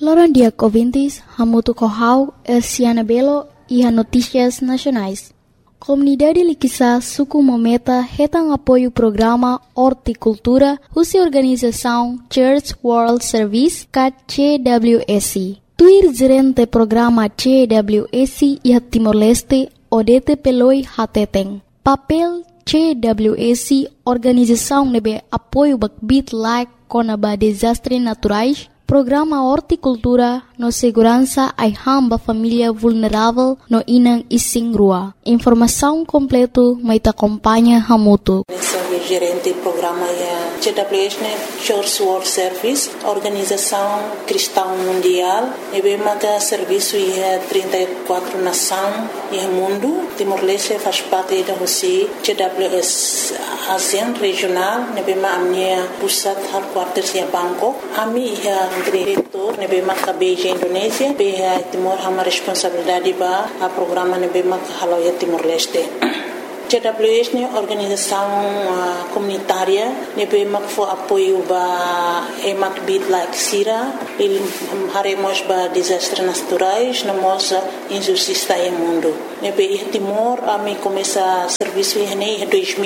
Loran dia ouvintes, Hamutu Kohau, Elsiana Belo e a Notícias Nacionais. Comunidade Liquissa Suku Mometa retam apoio programa Horticultura, Russa Organização Church World Service, CWSC. Tuir gerente programa CWSC e Timor-Leste, Odete Peloi Hateteng. Papel CWSC, organização nebe apoio bakbit like conaba desastres naturais, programa Horticultura no segurança ai hamba família vulnerável no inang ising rua. Informação completo mai te acompanha Hamutu. Gerente do programa CWS, Church World Service, Organização Cristã Mundial, e bem mata serviço e 34 nações e mundo. Timor-Leste faz parte da Rússia, CWS ASEAN regional, e bem a minha pusat headquarters em Bangkok. A minha diretor, e bem mata Beijing Indonésia, bem Timor uma responsabilidade para o programa e bem mata Haloia Timor-Leste. CWS é uma organização comunitária que foi apoio para emak bit like Sira, ele haremos para desastres naturais, nós injustiça no mundo. Nebe Timor a mim começa serviço em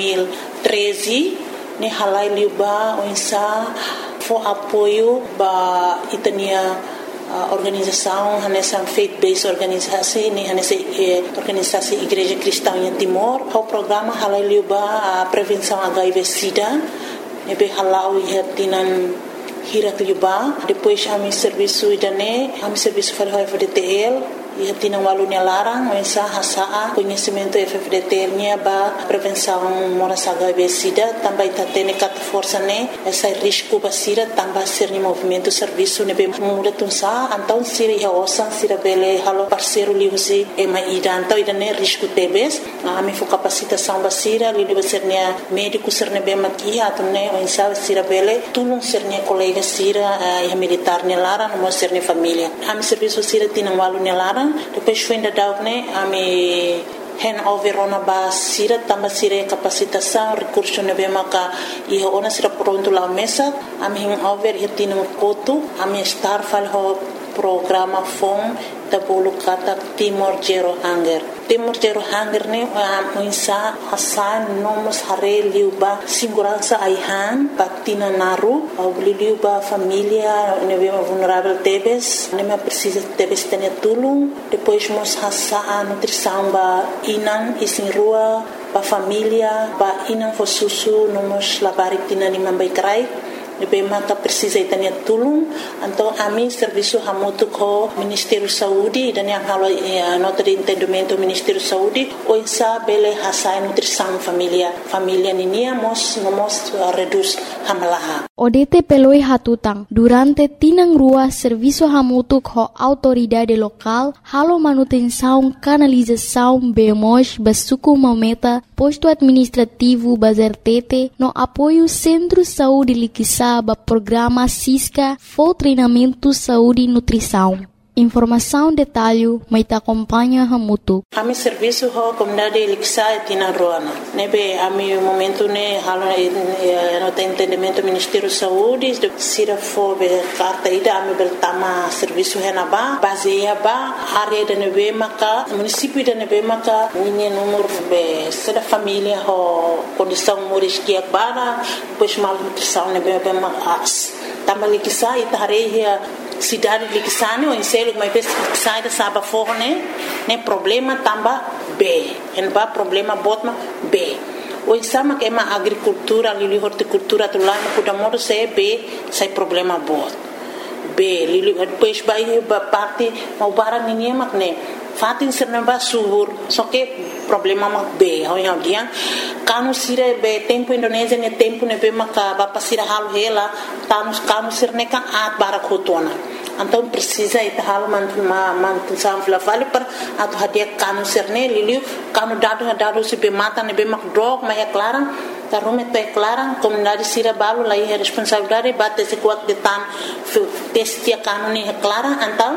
2013, ne halai liuba onsa foi apoio para itania organização, nessa faith-based organisasi, nessa organisasi Igreja Cristã em Timor, o programa halal liuba a prevenção HIV/SIDA, nebe halau ihatinan hirak liuba, depois a mi serviço idane, a mi serviço para o FDTL, ihatinan walunya larang, mensa hasaa conhecimento FDTL nya ba prevenção moras HIV/SIDA, também tatene kat força ne, essa risco ba SIDA, também ser ni movimento serviço nebe muda tunsa, então sira ia osan sira bele halo parceiro liusi ema ida, então idane risco tebes, a mi fo capacitação ba sira, li ba ser nia médico ser nebe makia, atune mensa sira bele tulung ser nia colega sira ia militar ne larang, mo ser ni família. A mi serviço sira tinan walunya larang, depois foi ainda daune a me handover ona ba sira tamba sira capacitação recurso nebe maka e ona sira pronto lá mesa a me handover e tino koto a me estar fal ho programa fom da bolo kata Timor Zero Hunger. Timor Zero Hunger ne muinsa asan nomos hare liuba segurança aihan patina naru au liuba família nebe vulnerável tebes nebe precisa tebes tenia tulung depois mos hasa a nutrição ba inan isin rua ba família ba inan fo susu nomos labarik tina ni mambai krai nebe maka precisa itania tulung então a mim serviço hamutu ko Ministério Saúde dan yang halo nota de entendimento Ministério Saúde o insa bele hasa nutrição família ninia mos reduz hamalaha. Odete peloi hatutang durante tinang rua serviço hamutu ko autoridade local halo manutenção canalização bemos basuku mometa posto administrativo bazertete no apoio Centro Saúde Liquissa ba programa Cisca for treinamento saúde e nutrição. Informação detalhe mai te acompanha Hamutu. A mi serviço ho comunidade Liquissa tina roana. Nebe a mi momento ne halo no entendimento Ministério Saúde sira fo be carta ida a mi beltama serviço henaba baseia ba área de nebe maka município de nebe maka ninha número be sada família ho condição moris que bara depois mal nutrição nebe be mas tama Liquissa itareia cidade de Liquissane ou em selo mas sai da saba forne né problema tamba B en ba problema botma B o exama que é uma agricultura ali horticultura do lá no da modo se B sai problema bot B li depois vai parte mau barang ninguém mak ne fatin serna subur só que problema mak B ao dia kanu sire be tempo Indonésia ne tempo ne be maka ba pasira halu hela kanu sirne kan at barakotona então precisa ita halu mantu samfla vale para atu hadia kanu sirne liliu kanu dado se be mata ne be mak drog mas é clara tarume te clara comunidade sira balu lá é responsabilidade bate se kuat de tan testia kanu ne é clara então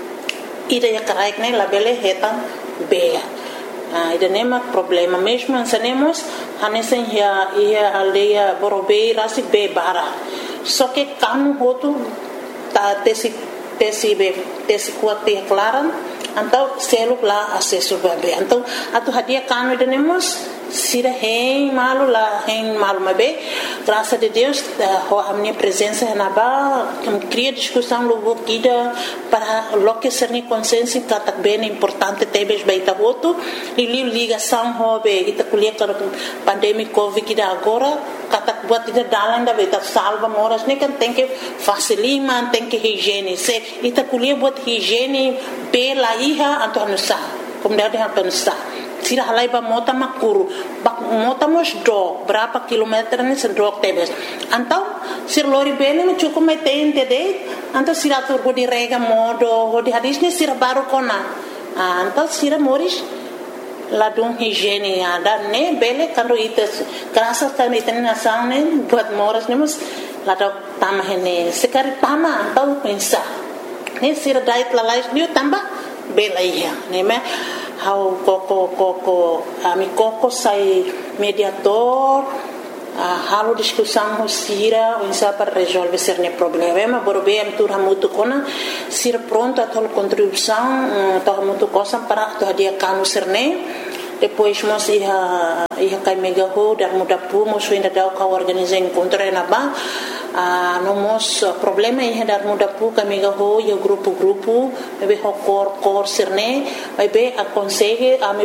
ida ya karaik ne labele hetan be ida nema problema mesmo ansanemos hanesen ia aldeia borobei rasi be bara só que kanu hotu ta tesi tesi kuat te klaran então selo lá acesso bebê então atu hadia kanu denemos sira hen malu mabe graças a Deus a minha presença na ba cria discussão logo kida para loque serni consciência que bem importante tebes baita voto e ligação hobe ita kuliah para pandemia covid kida agora kata buat ida dalan da baita salva moras ne kan tem que facilima tem que higiene se ita kuliah buat higiene pela iha atau nusa kemudian atau nusa sira halai ba mota makuru mota mos do berapa kilometer ni sedok tebes antau sir lori bene me cukup metente de antau sira tur di rega modo di hadis ni sira baru kona antau sira moris ladung higiene ada ne bele kalau itu kerasa kan itu nasang ne buat moras ne mus ladok tamah ne sekali tama antau pensa ne sira diet lalai ni tambah bela iya ne me how koko ami koko sai mediator halo discussão sira insa para resolver cerne problema borbe am tur hamutu kona sira pronto a tol contribuição to hamutu cosa para to dia kanu cerne depois nós ia kai mega ho dar muda pu mos ainda dá ka organizar encontro na ba nomos problema ia dar muda pu ka mega ho ia grupo be ho cor cerne be aconselhe a me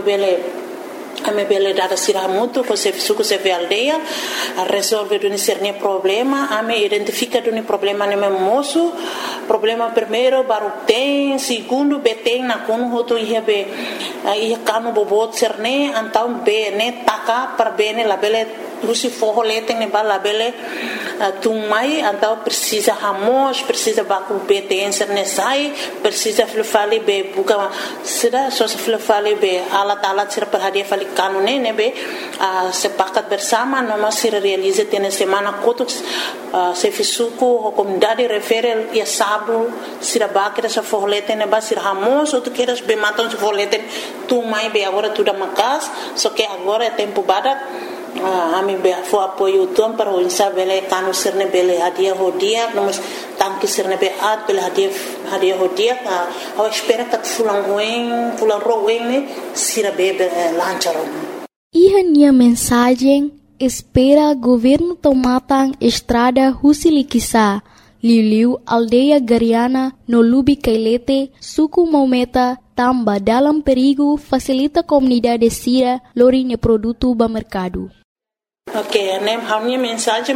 bele dada sira muito com suco se aldeia a resolver do cerne problema a me identifica do problema no meu moço problema primeiro baru tem segundo beteng na kono hoto ia be ia kanu bobot cerne então be ne taka per bene la bele lusi forro leteng ne bala bele tumai então precisa ramos precisa baku beteng cerne sai precisa fale be buka sira só se fale be alat sira per hadia fale kanu ne be sepakat bersama noma sira realiza tena semana kotuk se fisuku comunidade referel ia sábado sira bakira sa forro leteng ne ba sira ramos outro queiras be matam se forro leteng tumai be agora tudo macas só que agora é tempo badak ami be fo apoio tom para o insa bele kanu sirne bele hadia hodia nomos tanki sirne be at bele hadia hodia a espera que fulan roen ne sira be lancharon Ihania mensagem espera governo tomatang estrada Husilikisa Liliu aldeia Gariana no Lubi Kailete suku Maumeta tamba dalam perigo facilita comunidade sira lorinha produto ba mercado. Ok, nem a minha mensagem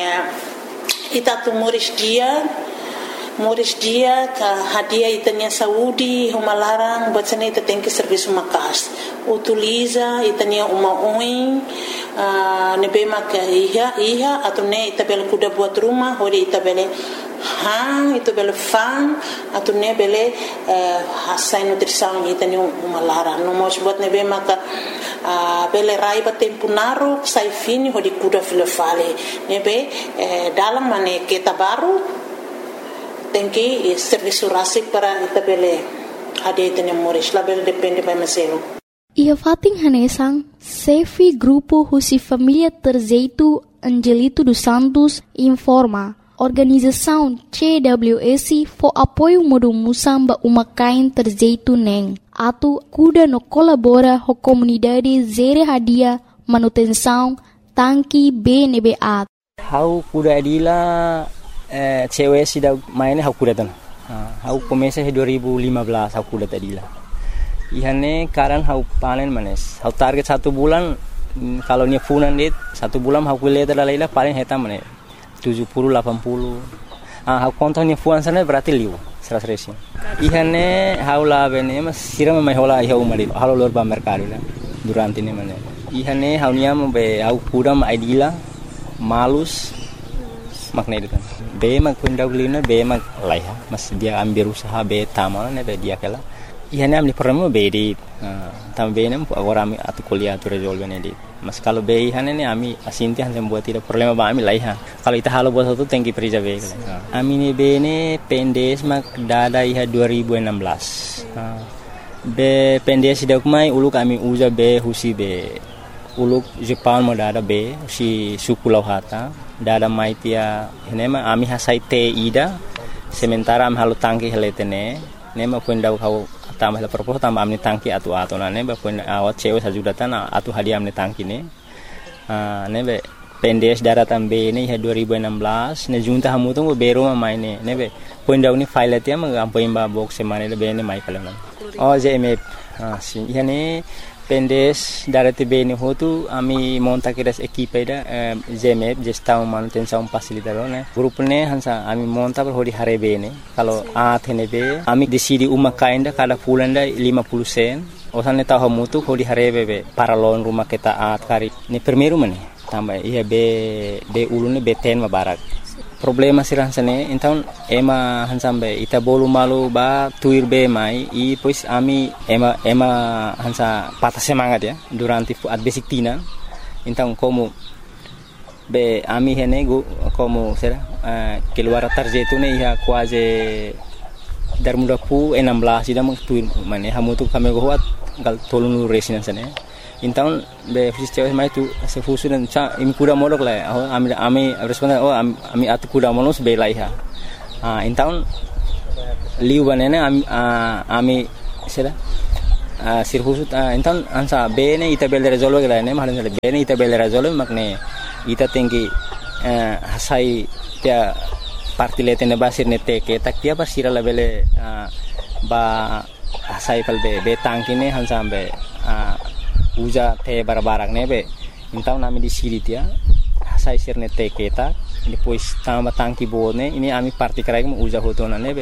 ita tu moris dia ka hadia itania saúde uma larang bacana ita tem que serviço makas utiliza itania uma oin nebe maka iha atau ne ita bel kuda buat rumah hori ita bele itu bele fan atau ne bele hasai nutrição itania uma larang no mos buat nebe maka bele raiba tempo naru sai fini hori kuda filefale nebe dalam mane kita baru tem que serviço rasik para itabele ada itene moris label depende para meselo ia fating hanesang sefi grupo husi família terzeito Angelito dos Santos informa organização CWS for apoio modo musamba uma kain terzeito neng atu kuda no colabora ho comunidade zere hadia manutenção tanki BNBA how kuda adila cewek sudah mainnya aku datang. Aku komesa 2015 aku datang dila. Ihane karan aku panen manes. Aku target 1 bulan kalau nya funan dit 1 bulan aku lihat laila paling heta manes 70 80. Aku kontak nya funan sana berarti liu 100. Ihane haula bene mas siram mai hola iha umari halo lor ba mercado la durante ini manes. Ihane haunya be aku kudam idila malus makna itu kan. Be mag pendawlina be mag laiha mas dia ambil usaha be tamal ne be dia kala ihane amni problema be di tam be nem agora ami atu kuliah tu resolve ne di mas kalau be ihane ne ami asinti han buat tidak problema ba ami laiha kalau ita halo buat satu tengki perija be ami ne be ne pendes mag dada iha 2016 be pendes dak mai uluk ami uza be husi be uluk Jepang mo dada be si suku lauhata dada maitia henema ami hasai te ida sementara am halu tangki heletene ne ma pun dau kau tambah la propos tambah amni tangki atu na ne ba pun awat cewek sajudatan atu hadiah amni tangki ne ne be pendes daratan be ne 2016 ne junta hamu tu bero ma mai ne be pun dau ni file tia ma ampo imba box semane le be ne mai kalam oh JMF si yani pendes darati be ne hotu ami monta kiras equipe da JMF gestão manutenção facilitador ne grupo ne hansa ami monta per hodi hare be ne kalau athene be ami decidi uma kainda kada pulanda 50 sen osane tahu hamu tu hodi hare be para lon rumah kita at kari ne primeiro mane tambah iya be ulune be ten mabarak problema sirang sane então ema hansambe ita bolu malu ba tuir be mai e pois ami ema hansa patah semangat ya durante at basic tina então como be ami hene como será keluar tarjeto ne ia quase dar muda pu 16 ida tuir mane hamu tu kami goat gal tolunu resinan sane então be fisios mai tu se fusu dan cha imi kuda molok la ami responda ami atu kuda molos be lai ha então liu banene ami sera sir fusu então ansa be ne ita bel resolve la ne mahalan be ne ita bel resolve makne ita tinggi hasai tia parti letene basir ne teke tak tia basira la bele ba hasai pal be tangkine hansa be uja te barbarak nebe então nami di siri tia sai sirne te keta depois tamba tangki bone ini ami parti krai mo uja hotona nebe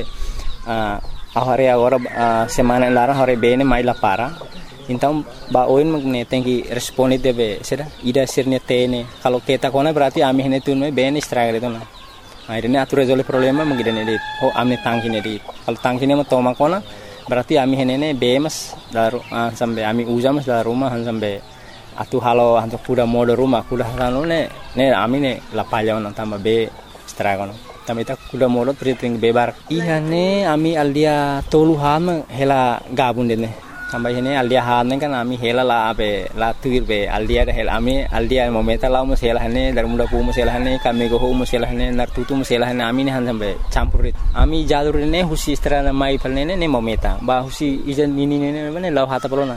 ahare agora semana lara hore bene mai la para então ba oin magne tenki responde debe seda ida sirne tene kalau keta kona berarti ami hene tunme bene stragre tona akhirnya atur resolve problema mangidane dit oh ami tangki ne dit kalau tangki ne mo toma kona berarti ami henene bemas daru sampai ami ujamas da rumah sampai atu halo untuk kuda mode rumah kuda halo ne ami ne la palya on tamba be stragono tamita kuda mode priting bebar iya ne ami aldia tolu ham hela gabun dene sampai hene aldia han kan ami hela la be la tuir be aldia da hela ami aldia momenta la mus hela hene dar muda pu mus hela hene kami go mus hela hene nartutu mus hela hene ami ne han sampai campurit ami jalur ne husi strana mai palne ne momenta ba husi ijan nini ne ne law hata polona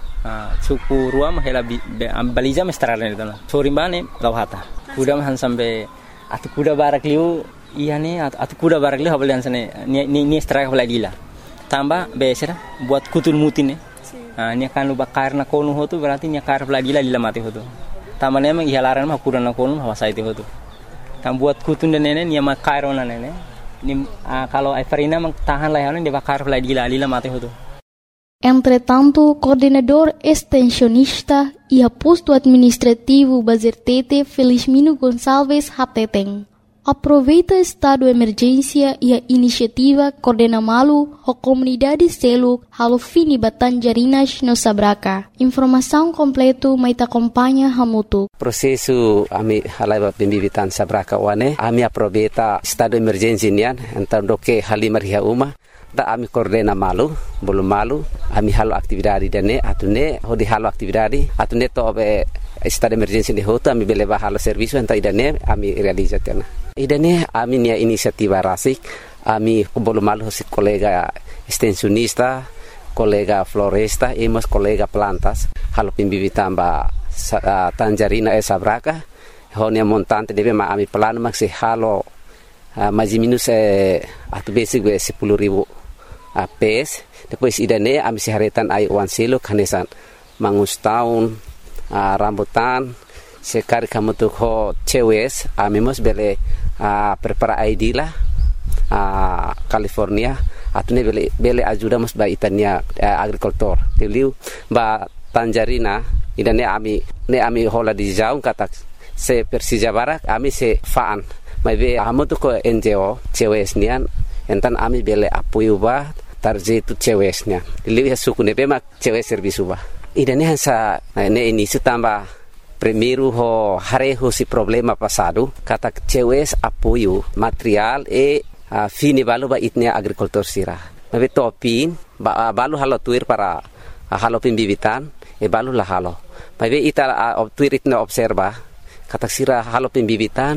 suku ruam hela baliza mestrana ne tana sorimbane law hata kuda han sampai atu kuda barak liu iya ne atu kuda barak liu habalian sane ni straka balagila tambah besera buat kutun mutin nya kan luba karna konu hotu berarti nya kar lagi la mati hotu tamane emang ihalaran mah kurana konu hawasa itu hotu tam buat kutun dan nene nya makarona nene ni kalau Everina mang tahan lah yana de bakar lagi la mati hotu. Entretanto, coordenador extensionista e posto administrativo Bazertete Felizmino Gonçalves Hateteng aproveita estado de emergência e a iniciativa coordena malu a comunidade selo halo fini Batanjarinas no Sabraca. Informação completo mai acompanha hamutu. Prosesu ami halai pembibitan Sabraca wane ami aproveita estado de emergência nian então doke halimar hia uma da ami coordena malu belum malu ami halo aktividade dane atune hodi halo aktividade atune to be estado de emergência de hoto ami beleva halo serviço então idane ami realizatena idane ami nia inisiativa rasik ami belum malu hosit kolega extensionista kolega floresta emos kolega plantas halo pimbibitan ba Tanjarina Sabraca honia montante debe ma ami plano maksi halo mais minus atu basic 10.000 PS depois idane ami siharetan ai wan selo kanesan mangus tahun rambutan sekali kamu tuh ho cewes ami mos bele prepara ID lah California atune bele ajuda mos ba itania agricultor teliu ba Tanjarina idane ami hola di jauh kata se Persija Barak ami se faan mai amu tu ko NGO cewesnian entan ami bele apoio ba tarje tu cewesnya lihat suku ne mak cewes servisu ba idane hansa ne ini tamba primeiro ho hare ho si problema passado kata cewes apoio material fini balu ba itnia agricultor sira mai topin balu halo tuir para halo pimbibitan balu la halo mai ita tuir itna observa kata sira halo pimbibitan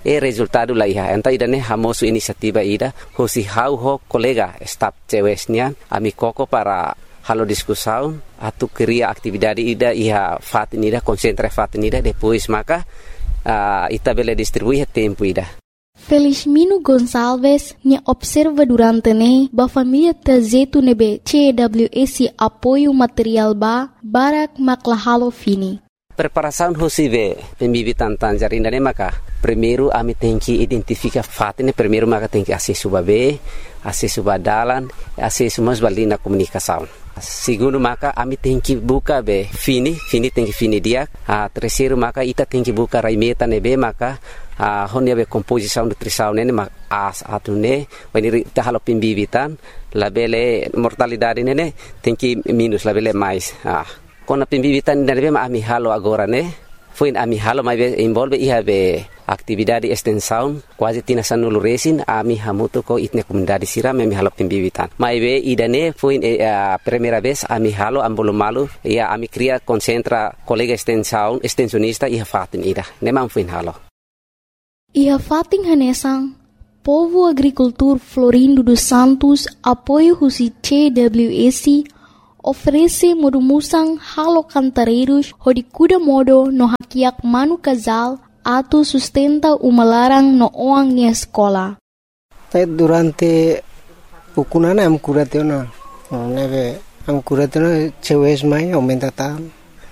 resultado la iha enta idane hamosu inisiativa ida hosi hau ho kolega staf cewesnya ami koko para halo discussão atu queria atividade ida iha fatin ida concentra fatin ida depois maka ita bele distribui tempo ida. Felizmino Gonçalves nya observa durante ne ba família tazetu nebe CWS apoio material ba barak maklahalo fini. Preparação hosive pembibitan tanjarinda ne maka primeiro ami tem que identificar fatin primeiro maka tem que acesso babe acesso badalan acesso mas balina comunicação. Segundo maka ami tem que buka be fini tem que fini dia. Terceiro maka ita tem que buka raimeta nebe maka honia be composição nutrição nene as atune when ita halo pembibitan labele mortalidade nene tem que minus labele mais. Kona pembibitan nebe ami halo agora ne foi ami halo mai be envolve iha be atividade extensão quase tina sanulu resin ami hamuto ko itne comunidade sira ami halo pembibitan mai be idane foi primeira vez ami halo ambolo malu ia ami cria concentra colega extensão extensionista iha fatin ida nemang foi halo iha fatin hanesang povo agricultor Florindo dos Santos apoio husi CWS oferece modumusang halo cantareiros hodikuda modo no hakiak manu casal atu sustenta umalarang no oang ni escola. Durante ukunana am kuratena neve am kuratena cewes mai aumenta tam